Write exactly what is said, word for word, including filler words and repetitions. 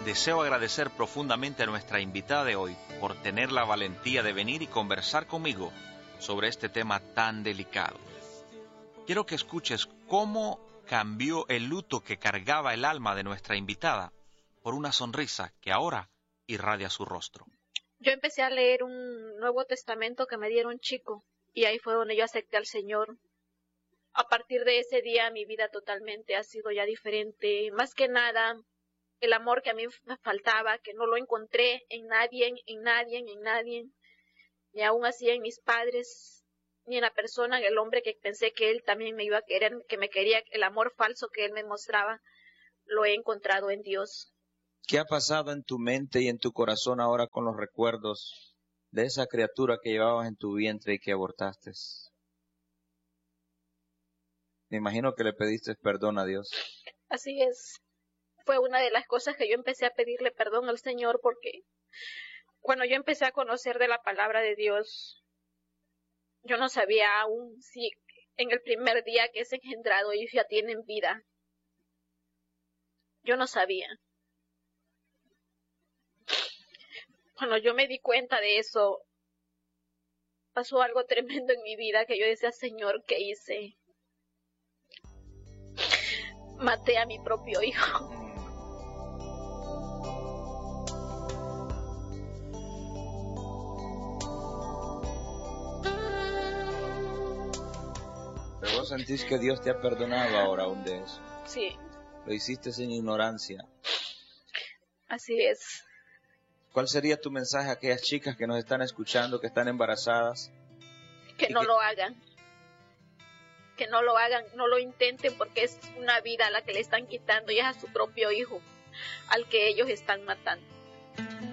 Deseo agradecer profundamente a nuestra invitada de hoy por tener la valentía de venir y conversar conmigo sobre este tema tan delicado. Quiero que escuches cómo cambió el luto que cargaba el alma de nuestra invitada por una sonrisa que ahora irradia su rostro. Yo empecé a leer un Nuevo Testamento que me dieron chico y ahí fue donde yo acepté al Señor. A partir de ese día mi vida totalmente ha sido ya diferente. Más que nada, el amor que a mí me faltaba, que no lo encontré en nadie, en nadie, en nadie, ni aún así en mis padres, ni en la persona, en el hombre que pensé que él también me iba a querer, que me quería, el amor falso que él me mostraba, lo he encontrado en Dios. ¿Qué ha pasado en tu mente y en tu corazón ahora con los recuerdos de esa criatura que llevabas en tu vientre y que abortaste? Me imagino que le pediste perdón a Dios. Así es. Fue una de las cosas que yo empecé a pedirle perdón al Señor porque cuando yo empecé a conocer de la palabra de Dios, yo no sabía aún si en el primer día que es engendrado ellos ya tienen vida. Yo no sabía. Cuando yo me di cuenta de eso, pasó algo tremendo en mi vida que yo decía, Señor, ¿qué hice? Maté a mi propio hijo. Pero vos sentís que Dios te ha perdonado ahora aún de eso. Sí. Lo hiciste sin ignorancia. Así es. ¿Cuál sería tu mensaje a aquellas chicas que nos están escuchando, que están embarazadas? Que no que... lo hagan. Que no lo hagan, no lo intenten porque es una vida a la que le están quitando y es a su propio hijo, al que ellos están matando.